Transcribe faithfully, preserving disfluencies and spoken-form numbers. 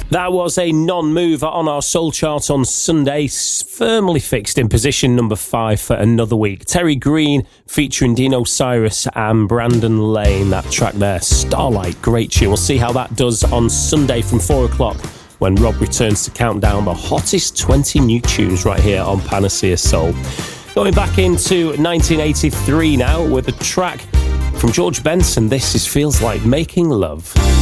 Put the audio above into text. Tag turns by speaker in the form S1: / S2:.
S1: That was a non-mover on our Soul Chart on Sunday, firmly fixed in position number five for another week. Terry Green featuring Dino Cyrus and Brandon Lane, that track there, Starlight, great tune. We'll see how that does on Sunday from four o'clock when Rob returns to count down the hottest twenty new tunes right here on Panacea Soul. Going back into nineteen eighty-three now with a track from George Benson. This is Feels Like Making Love.